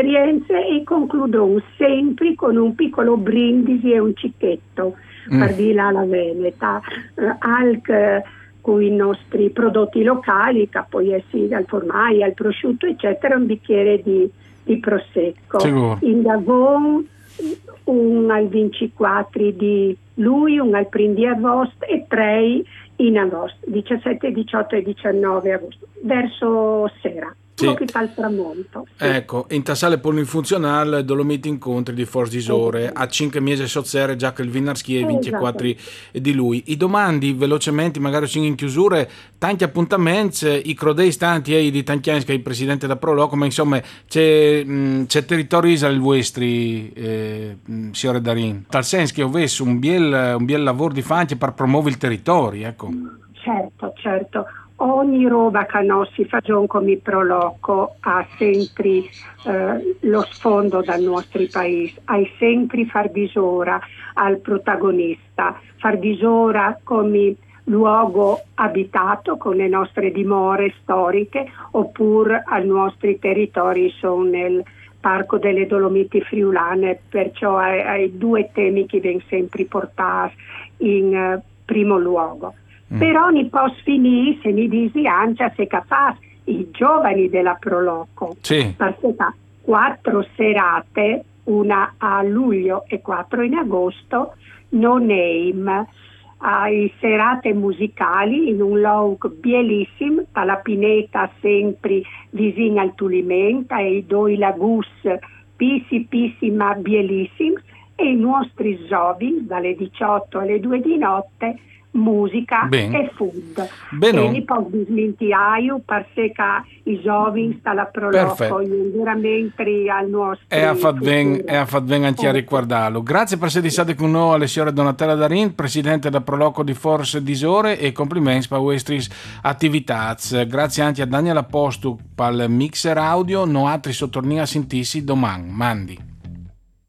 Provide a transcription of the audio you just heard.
esperienze e concludo sempre con un piccolo brindisi e un cicchetto per dire alla Veneta, anche con i nostri prodotti locali, che poi essi dal formaggio, al prosciutto, eccetera, un bicchiere di prosecco. Sicuro. In Gavon un al 24 di luglio, un al 1 di agosto e 3 in agosto, 17, 18 e 19 agosto, verso sera. Sì. Che fa il tramonto. Sì. Ecco, in tasale polifunzionale Dolomiti Incontri di Forza di Sore a 5 mesi sozzere già che il Vinarski e 24 di lui. I domandi velocemente, magari in chiusure, tanti appuntamenti, i crodei stanti e di tanti che il presidente da Proloco, ma insomma c'è territorio al vostri, signore Darin. Tal senso che ho visto un biel lavoro di fanti per promuovere il territorio, ecco. Certo. Ogni roba che non si fa come Proloco ha sempre lo sfondo dal nostro paese, hai sempre far disora al protagonista, far disora come luogo abitato con le nostre dimore storiche oppure ai nostri territori sono nel Parco delle Dolomiti Friulane, perciò hai due temi che vengono sempre portati in primo luogo. Però ne posso finire se mi dici Ancia se capace i giovani della Proloco, sì. Perché 4 serate, una a luglio e 4 in agosto, no name, ai serate musicali in un luogo bellissimo, alla Pineta sempre vicino al Tulimenta e i due lagus pissi ma bellissimi e i nostri giovani dalle 18 alle 2 di notte musica e food. E poi smintiaio perché i giovani sta Proloco veramente al nostro e a fatven anche a riguardarlo. Grazie per essere stati con noi alle signore Donatella Darin, presidente da Proloco di Forze di Sore, e complimenti per le vostre attività. Grazie anche a Daniela Postu per il mixer audio. Noi altri sottorniamo a sentirsi domani. Mandi.